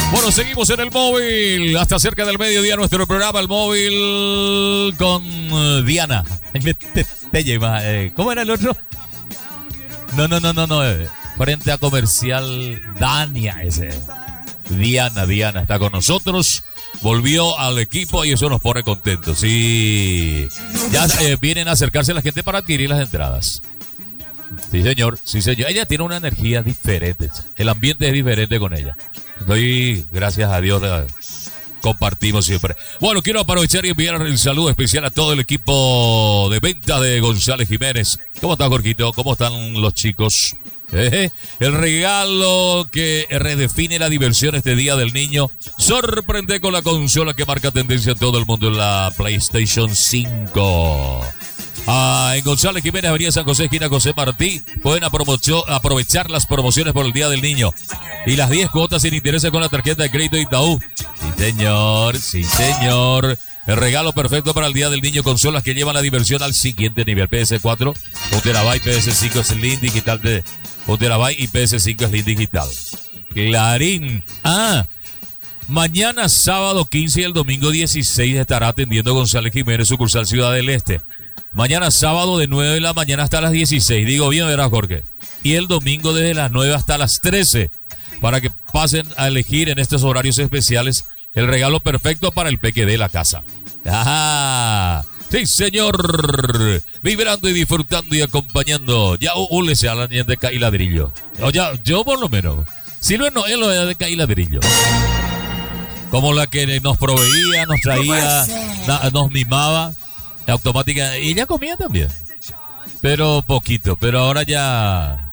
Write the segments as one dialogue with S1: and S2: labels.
S1: Bueno, seguimos en el móvil. Hasta cerca del mediodía nuestro programa, el móvil con Diana. ¿Cómo era el otro? No. Frente a Comercial Dania ese. Diana está con nosotros. Volvió al equipo y eso nos pone contentos. Sí. Ya vienen a acercarse la gente para adquirir las entradas. Sí, señor. Ella tiene una energía diferente. El ambiente es diferente con ella. Doy gracias a Dios. Compartimos siempre. Bueno, quiero aprovechar y enviar el saludo especial a todo el equipo de venta de González Jiménez. ¿Cómo está, Jorgito? ¿Cómo están los chicos? El regalo que redefine la diversión este Día del Niño. Sorprende con la consola que marca tendencia en todo el mundo, en la PlayStation 5. En González Jiménez, Avenida San José, esquina José Martí, pueden aprovechar las promociones por el Día del Niño y las 10 cuotas sin intereses con la tarjeta de crédito Itaú. Sí, señor. El regalo perfecto para el Día del Niño, consolas que llevan la diversión al siguiente nivel. PS4, 1 terabyte, PS5 Slim digital de 1 terabyte y PS5 Slim digital. Clarín. Mañana sábado 15 y el domingo 16 estará atendiendo González Jiménez, sucursal Ciudad del Este. Mañana sábado de 9 de la mañana hasta las 16. Digo bien, verás, Jorge. Y el domingo desde las 9 hasta las 13. Para que pasen a elegir en estos horarios especiales el regalo perfecto para el peque de la casa. ¡Ajá! Sí, señor. Vibrando y disfrutando y acompañando. Ya úlese a la niña de Caí Ladrillo. O ya, yo por lo menos. Si no, él lo de Caí Ladrillo. Como la que nos proveía, nos traía, nos mimaba. Automática. Y ella comía también. Pero poquito. Pero ahora ya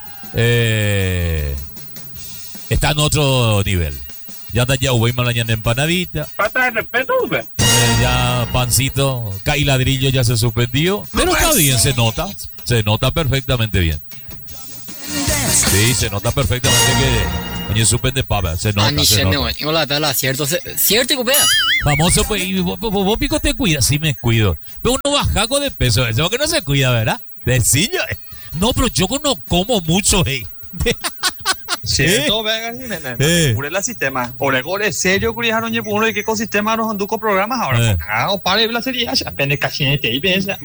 S1: está en otro nivel. Ya está ya Weimar en empanadita.
S2: Falta de respeto, güey.
S1: Ya pancito, Caí Ladrillo ya se suspendió. Pero está bien, se nota perfectamente bien. Sí, se nota perfectamente que oye, suspende papa, se nota.
S3: Cierto,
S1: famoso, pues, y vos pico te cuidas, sí me cuido. Pero uno bajaco de peso, eso que no se cuida, ¿verdad? Decillo. No, pero yo no como mucho,
S2: Cierto, venga, Jiménez. Por el sistema. Oregole, serio, curijaron y uno de qué ecosistema nos anduco programas ahora. Para la serie, apenas cachinete y besa.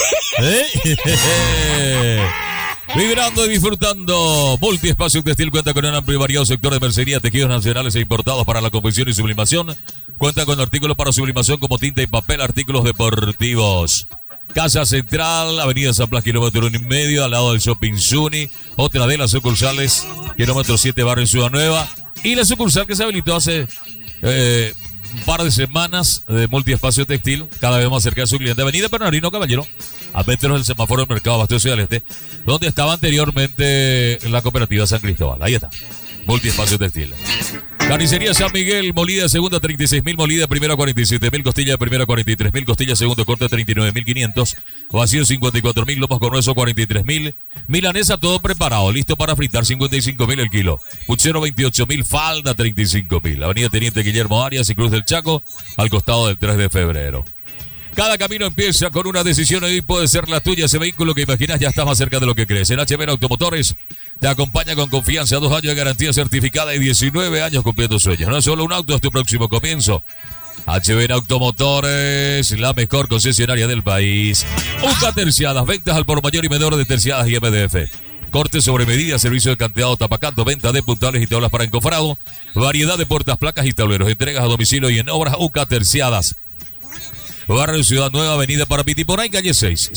S1: Vibrando y disfrutando. Multiespacio Textil cuenta con un amplio y variado sector de mercería, tejidos nacionales e importados para la confección y sublimación. Cuenta con artículos para sublimación como tinta y papel, artículos deportivos. Casa Central, Avenida San Blas, kilómetro 1,5, al lado del Shopping Zuni. Otra de las sucursales, kilómetro 7, barrio Ciudad Nueva. Y la sucursal que se habilitó hace un par de semanas de Multiespacio Textil, cada vez más cerca de su cliente. Avenida Bernardino Caballero, a metros del semáforo del Mercado Abasto de Ciudad del Este, donde estaba anteriormente la cooperativa San Cristóbal. Ahí está, Multiespacio Textil. Carnicería San Miguel, molida de segunda 36.000, molida de primera 47.000, costilla de primera 43.000, costilla segundo corte 39.500, vacío 54.000, lomos con hueso 43.000, milanesa todo preparado, listo para fritar 55.000 el kilo, puchero 28.000, falda 35.000, avenida Teniente Guillermo Arias y Cruz del Chaco, al costado del 3 de febrero. Cada camino empieza con una decisión y puede ser la tuya. Ese vehículo que imaginas ya está más cerca de lo que crees. En HB Automotores te acompaña con confianza. 2 años de garantía certificada y 19 años cumpliendo sueños. No es solo un auto, es tu próximo comienzo. HB Automotores, la mejor concesionaria del país. UCA Terciadas, ventas al por mayor y menor de terciadas y MDF. Corte sobre medida, servicio de canteado tapacanto, venta de puntales y tablas para encofrado. Variedad de puertas, placas y tableros. Entregas a domicilio y en obras UCA Terciadas. Barrio Ciudad Nueva, Avenida Parapitiporay, calle 6,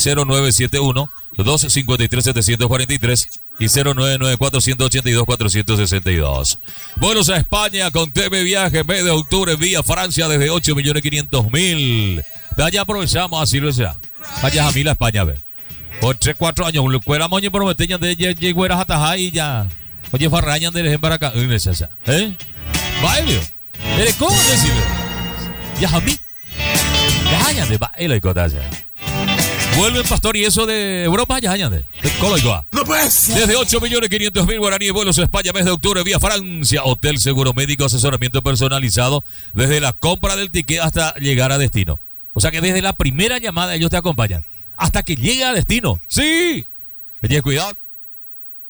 S1: 0971-253-743 y 0994-182-462. Vuelos a España con TV Viaje, mes de octubre, vía Francia desde 8.500.000. De allá aprovechamos así lo sea. Vayas a mí a España, a ver. Por 3-4 años, cuera moño prometeñan de llegueras hasta ahí ya. Oye, farrañan de Baracá. Baile. ¿Eres cómo decirlo? Ya a mí. Vuelven, pastor, y eso de Europa ya añade.
S4: No puede ser.
S1: Desde 8.500.000 guaraníes, vuelos a España, mes de octubre, vía Francia. Hotel, seguro médico, asesoramiento personalizado, desde la compra del ticket hasta llegar a destino. O sea que desde la primera llamada ellos te acompañan hasta que llegue a destino. ¡Sí! Oye, cuidado.